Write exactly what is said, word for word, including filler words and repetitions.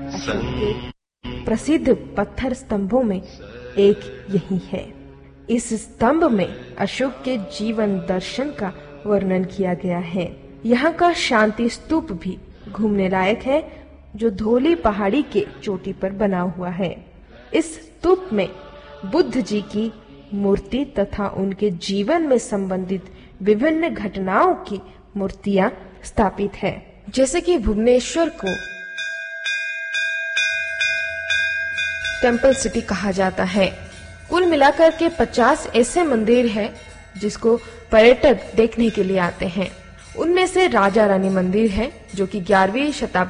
अशोक के प्रसिद्ध पत्थर स्तंभों में एक यही है। इस स्तंभ में अशोक के जीवन दर्शन का वर्णन किया गया है। यहाँ का शांति स्तूप भी घूमने लायक है, जो धौली पहाड़ी के चोटी पर बना हुआ है। इस स्तूप में बुद्ध जी की मूर्ति तथा उनके जीवन में संबंधित विभिन्न घटनाओं की मूर्तियां स्थापित है। जैसे कि भुवनेश्वर को टेम्पल सिटी कहा जाता है। कुल मिलाकर के पचास ऐसे मंदिर हैं जिसको पर्यटक देखने के लिए आते हैं। उनमें से राजा रानी मंदिर है, जो कि ग्यारहवीं शताब्दी